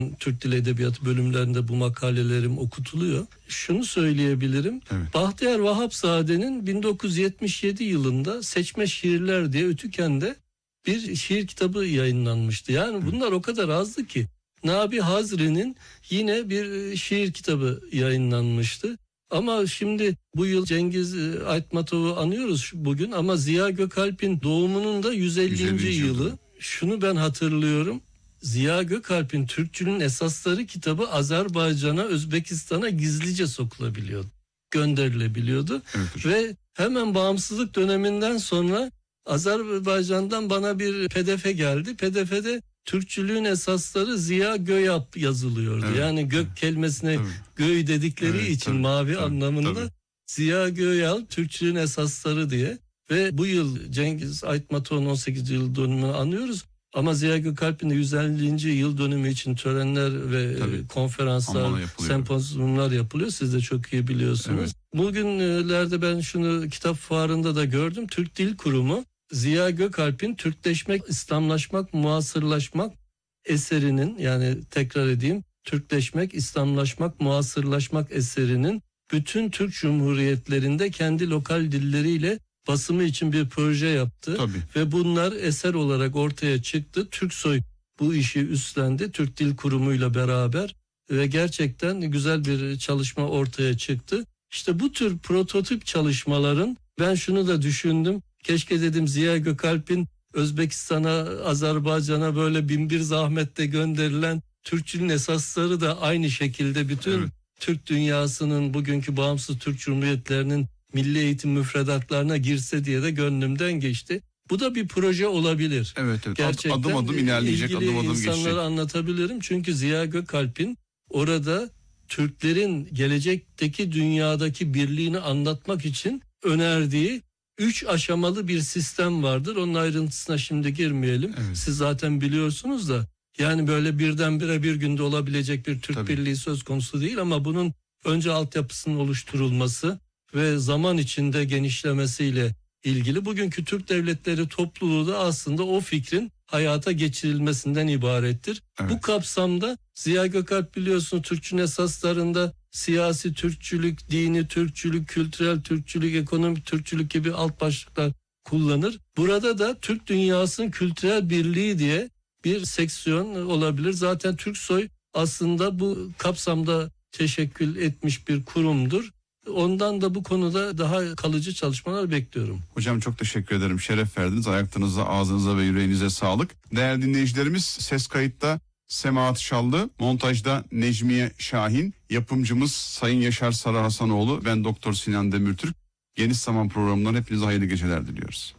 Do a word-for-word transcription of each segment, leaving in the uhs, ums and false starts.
Türk Dili Edebiyatı bölümlerinde bu makalelerim okutuluyor. Şunu söyleyebilirim. Evet. Bahtiyar Vahapzade'nin bin dokuz yüz yetmiş yedi yılında Seçme Şiirler diye Ütüken'de bir şiir kitabı yayınlanmıştı. Yani bunlar o kadar azdı ki. Nabi Hazri'nin yine bir şiir kitabı yayınlanmıştı. Ama şimdi bu yıl Cengiz Aytmatov'u anıyoruz bugün ama Ziya Gökalp'in doğumunun da yüz ellinci yılı. Şunu ben hatırlıyorum. Ziya Gökalp'in Türkçülüğün Esasları kitabı Azerbaycan'a, Özbekistan'a gizlice sokulabiliyordu. Gönderilebiliyordu. Evet, ve hemen bağımsızlık döneminden sonra Azerbaycan'dan bana bir P D F geldi. P D F'de Türkçülüğün Esasları Ziya Göyap yazılıyordu. Evet. Yani gök evet. kelimesine tabii. göy dedikleri evet, için tabii, mavi tabii, anlamında tabii. Ziya Göyal Türkçülüğün Esasları diye. Ve bu yıl Cengiz Aytmatov'un on sekizinci yıl dönümünü anıyoruz. Ama Ziya Gökalp'in de yüz ellinci yıl dönümü için törenler ve tabii, konferanslar, sempozyumlar yapılıyor. Siz de çok iyi biliyorsunuz. Evet. Bugünlerde ben şunu kitap fuarında da gördüm. Türk Dil Kurumu Ziya Gökalp'in Türkleşmek, İslamlaşmak, Muasırlaşmak eserinin, yani tekrar edeyim, Türkleşmek, İslamlaşmak, Muasırlaşmak eserinin bütün Türk Cumhuriyetlerinde kendi lokal dilleriyle basımı için bir proje yaptı. Tabii. Ve bunlar eser olarak ortaya çıktı. Türksoy bu işi üstlendi Türk Dil Kurumu'yla beraber ve gerçekten güzel bir çalışma ortaya çıktı. İşte bu tür prototip çalışmaların, ben şunu da düşündüm. Keşke dedim Ziya Gökalp'in Özbekistan'a, Azerbaycan'a böyle binbir zahmette gönderilen Türkçülüğün esasları da aynı şekilde bütün evet. Türk dünyasının, bugünkü bağımsız Türk Cumhuriyetlerinin milli eğitim müfredatlarına girse diye de gönlümden geçti. Bu da bir proje olabilir. Evet, evet. Gerçekten adım adım ilerleyecek, adım adım geçecek. İnsanlara anlatabilirim. Çünkü Ziya Gökalp'in orada Türklerin gelecekteki dünyadaki birliğini anlatmak için önerdiği üç aşamalı bir sistem vardır. Onun ayrıntısına şimdi girmeyelim. Evet. Siz zaten biliyorsunuz da. Yani böyle birdenbire bir günde olabilecek bir Türk Tabii. birliği söz konusu değil ama bunun önce altyapısının oluşturulması ve zaman içinde genişlemesiyle ilgili bugünkü Türk devletleri topluluğu da aslında o fikrin hayata geçirilmesinden ibarettir. Evet. Bu kapsamda Ziya Gökalp biliyorsunuz Türkçülüğün esaslarında siyasi Türkçülük, dini Türkçülük, kültürel Türkçülük, ekonomik Türkçülük gibi alt başlıklar kullanır. Burada da Türk dünyasının kültürel birliği diye bir seksiyon olabilir. Zaten Türksoy aslında bu kapsamda teşekkül etmiş bir kurumdur. Ondan da bu konuda daha kalıcı çalışmalar bekliyorum. Hocam çok teşekkür ederim. Şeref verdiniz. Ayaklarınıza, ağzınıza ve yüreğinize sağlık. Değerli dinleyicilerimiz, ses kayıtta Semahat Şallı, montajda Necmiye Şahin, yapımcımız Sayın Yaşar Sarı Hasanoğlu, ben Doktor Sinan Demirtürk. Geniş Zaman programından hepinize hayırlı geceler diliyoruz.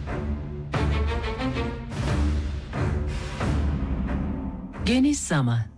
Geniş Zaman.